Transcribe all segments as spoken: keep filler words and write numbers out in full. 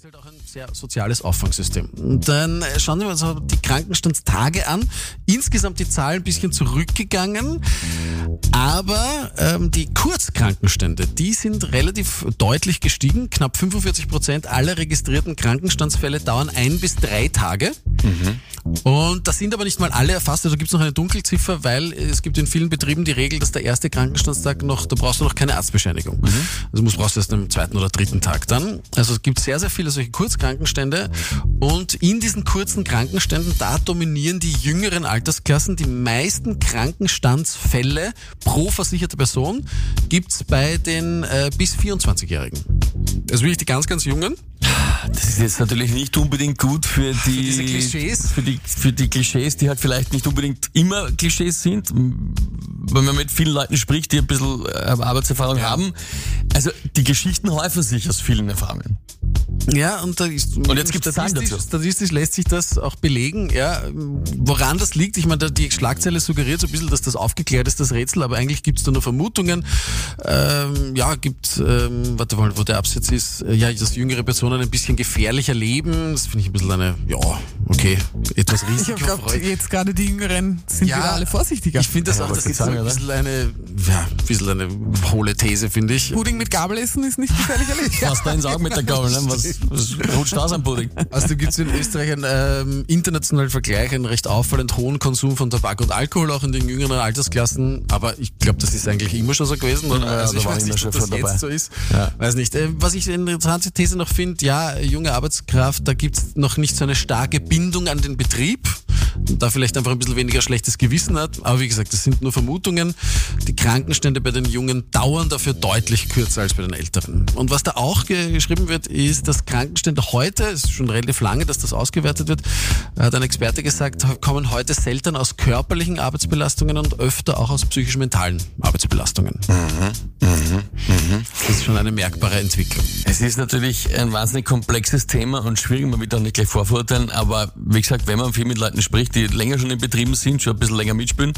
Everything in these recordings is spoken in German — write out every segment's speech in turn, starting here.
ist halt auch ein sehr soziales Auffangsystem. Und dann schauen wir uns die Krankenstandstage an. Insgesamt die Zahlen ein bisschen zurückgegangen, aber ähm, die Kurzkrankenstände, die sind relativ deutlich gestiegen. Knapp fünfundvierzig Prozent aller registrierten Krankenstandsfälle dauern ein bis drei Tage. Mhm. Und das sind aber nicht mal alle erfasst. Also gibt es noch eine Dunkelziffer, weil es gibt in vielen Betrieben die Regel, dass der erste Krankenstandstag noch, da brauchst du noch keine Arztbescheinigung. Mhm. Also musst, brauchst du erst am zweiten oder dritten Tag dann. Also es gibt sehr, sehr viele solche Kurzkrankenstände. Und in diesen kurzen Krankenständen, da dominieren die jüngeren Altersklassen. Die meisten Krankenstandsfälle pro versicherte Person gibt's bei den äh, bis vierundzwanzigjährigen. Also wirklich die ganz, ganz Jungen. Das ist jetzt natürlich nicht unbedingt gut für die, für diese Klischees. Für die, für die Klischees, die halt vielleicht nicht unbedingt immer Klischees sind, wenn man mit vielen Leuten spricht, die ein bisschen Arbeitserfahrung ja. haben. Also die Geschichten häufen sich aus vielen Erfahrungen. Ja, und da ist, und jetzt gibt es Zahlen dazu. Statistisch lässt sich das auch belegen, ja, woran das liegt. Ich meine, die Schlagzeile suggeriert so ein bisschen, dass das aufgeklärt ist, das Rätsel, aber eigentlich gibt es da nur Vermutungen. Ähm, ja, gibt, ähm, warte mal, wo der Absatz ist, ja, dass jüngere Personen ein bisschen gefährlicher leben. Das finde ich ein bisschen eine, ja, okay, etwas risikofreudig. Ich glaube, jetzt gerade die Jüngeren sind ja, wieder alle vorsichtiger. Ich finde das ja, auch, das ist sagen, ein bisschen eine, ja, ein bisschen eine hohle These, finde ich. Pudding mit Gabel essen ist nicht gefährlicher Leben. Was da ins Auge mit der Gabel, ne? Was, was rutscht aus am Pudding? Also da gibt es in Österreich einen ähm, internationalen Vergleich, einen recht auffallend hohen Konsum von Tabak und Alkohol, auch in den jüngeren Altersklassen. Aber ich glaube, das ist eigentlich immer schon so gewesen. Oder? Ja, also ich weiß nicht, ob das jetzt dabei. so ist. Ja. Weiß nicht. Äh, was ich eine interessante These noch finde, ja, junge Arbeitskraft, da gibt es noch nicht so eine starke Bindung an den Betrieb. Und da vielleicht einfach ein bisschen weniger schlechtes Gewissen hat. Aber wie gesagt, das sind nur Vermutungen. Die Krankenstände bei den Jungen dauern dafür deutlich kürzer als bei den Älteren. Und was da auch geschrieben wird, ist, dass Krankenstände heute, es ist schon relativ lange, dass das ausgewertet wird, hat ein Experte gesagt, kommen heute selten aus körperlichen Arbeitsbelastungen und öfter auch aus psychisch-mentalen Arbeitsbelastungen. Mhm, mh, mh. Das ist schon eine merkbare Entwicklung. Es ist natürlich ein wahnsinnig komplexes Thema und schwierig, man will da nicht gleich vorverurteilen, aber wie gesagt, wenn man viel mit Leuten spricht, die länger schon in Betrieben sind, schon ein bisschen länger mitspielen,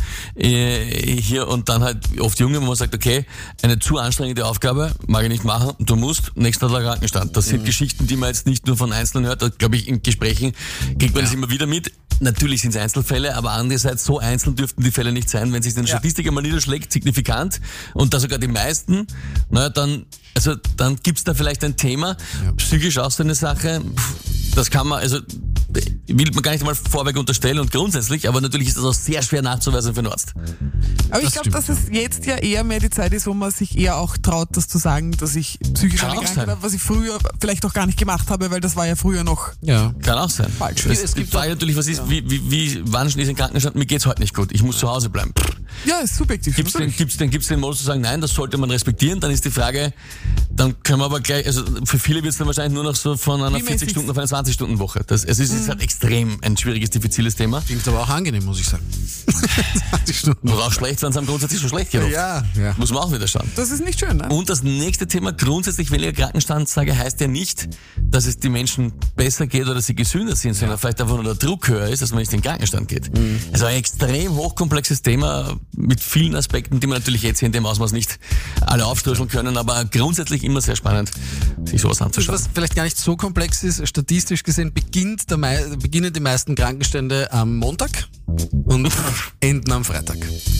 äh, hier und dann halt oft Junge, wo man sagt, okay, eine zu anstrengende Aufgabe, mag ich nicht machen, du musst, nächster Tag Krankenstand. Das sind mhm. Geschichten, die man jetzt nicht nur von Einzelnen hört, da glaube ich, in Gesprächen kriegt man ja. das immer wieder mit. Natürlich sind es Einzelfälle, aber andererseits so einzeln dürften die Fälle nicht sein, wenn sich den ja. Statistik einmal niederschlägt, signifikant, und da sogar die meisten, naja, dann, also, dann gibt's da vielleicht ein Thema, ja. psychisch auch so eine Sache, das kann man, also, will man gar nicht einmal vorweg unterstellen und grundsätzlich, aber natürlich ist das auch sehr schwer nachzuweisen für einen Arzt. Aber ich glaube, dass es jetzt ja eher mehr die Zeit ist, wo man sich eher auch traut, das zu sagen, dass ich psychisch eine Krankheit habe, was ich früher vielleicht auch gar nicht gemacht habe, weil das war ja früher noch ja. Kann auch sein. Falsch. Es, es gibt die Frage natürlich, was ist, ja. wie, wie, wie, wann ist ein Krankenstand, mir geht's heute nicht gut, ich muss zu Hause bleiben. Ja, ist subjektiv. Gibt's den, gibt's den, gibt's den Modus zu sagen, nein, das sollte man respektieren, dann ist die Frage, dann können wir aber gleich, also für viele wird es dann wahrscheinlich nur noch so von einer vierzig Stunden auf eine zwanzig Stunden Woche. Das, es ist, mhm. ist halt extrem ein schwieriges, diffiziles Thema. Klingt aber auch angenehm, muss ich sagen. zwanzig Stunden. Oder auch schlecht, wenn es einem grundsätzlich schon schlecht geht. Ja, ja. Muss man auch wieder schauen. Das ist nicht schön, ne? Und das nächste Thema, grundsätzlich weniger Krankenstandstage, heißt ja nicht, dass es die Menschen besser geht oder sie gesünder sind, sondern ja. vielleicht einfach nur der Druck höher ist, dass man nicht in den Krankenstand geht. Mhm. Also ein extrem hochkomplexes Thema mit vielen Aspekten, die man natürlich jetzt hier in dem Ausmaß nicht alle aufdröseln können, aber grundsätzlich immer sehr spannend, sich sowas anzuschauen. Was vielleicht gar nicht so komplex ist, statistisch gesehen beginnt der Me- beginnen die meisten Krankenstände am Montag und enden am Freitag.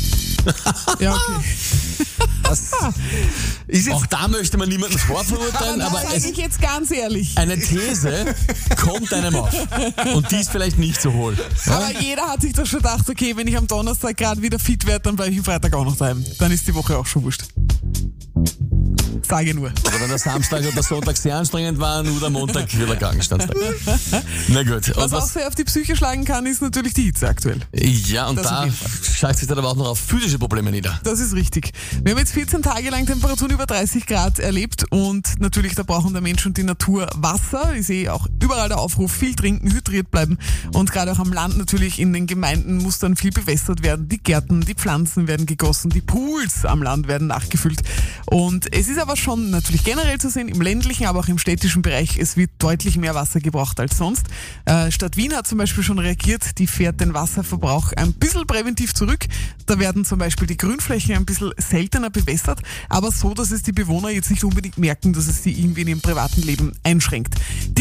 Ja, okay. Das ist jetzt auch da möchte man niemanden vorverurteilen, aber, aber sage es ich jetzt ganz ehrlich. Eine These kommt einem auf. Und die ist vielleicht nicht so hohl. Ja? Aber jeder hat sich doch schon gedacht, okay, wenn ich am Donnerstag gerade wieder fit werde, dann bleibe ich am Freitag auch noch daheim. Dann ist die Woche auch schon wurscht. Sage nur. Oder wenn der Samstag oder Sonntag sehr anstrengend war, nur der Montag wieder Krankenstandstag. Na gut. Und was, was auch sehr auf die Psyche schlagen kann, ist natürlich die Hitze aktuell. Ja, und das da schlägt sich dann aber auch noch auf physische Probleme nieder. Das ist richtig. Wir haben jetzt vierzehn Tage lang Temperaturen über dreißig Grad erlebt und natürlich, da brauchen der Mensch und die Natur Wasser. Ich sehe auch überall der Aufruf, viel trinken, hydriert bleiben, und gerade auch am Land natürlich in den Gemeinden muss dann viel bewässert werden. Die Gärten, die Pflanzen werden gegossen, die Pools am Land werden nachgefüllt. Und es ist aber schon natürlich generell zu sehen, im ländlichen, aber auch im städtischen Bereich, es wird deutlich mehr Wasser gebraucht als sonst. Äh, Stadt Wien hat zum Beispiel schon reagiert, die fährt den Wasserverbrauch ein bisschen präventiv zurück. Da werden zum Beispiel die Grünflächen ein bisschen seltener bewässert, aber so, dass es die Bewohner jetzt nicht unbedingt merken, dass es sie irgendwie in ihrem privaten Leben einschränkt. Die